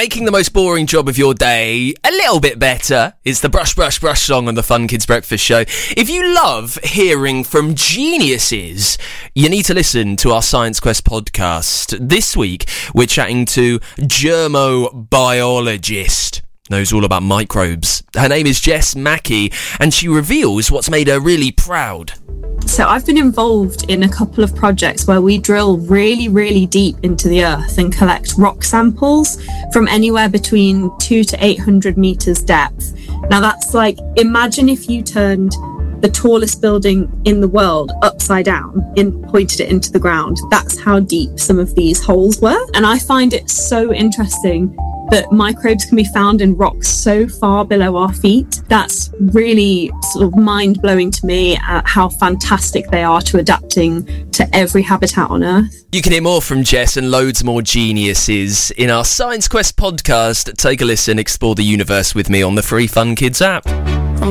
making the most boring job of your day a little bit better. It's the Brush, Brush, Brush song on the Fun Kids Breakfast Show. If you love hearing from geniuses, you need to listen to our Science Quest podcast. This week, we're chatting to germobiologist. Knows all about microbes. Her name is Jess Mackey, and she reveals what's made her really proud. So I've been involved in a couple of projects where we drill really, really deep into the earth and collect rock samples from anywhere between 200 to 800 meters depth. Now that's like, imagine if you turned the tallest building in the world upside down and pointed it into the ground. That's how deep some of these holes were. And I find it so interesting that microbes can be found in rocks so far below our feet. That's really sort of mind-blowing to me at how fantastic they are to adapting to every habitat on Earth. You can hear more from Jess and loads more geniuses in our Science Quest podcast. Take a listen, explore the universe with me on the free Fun Kids app.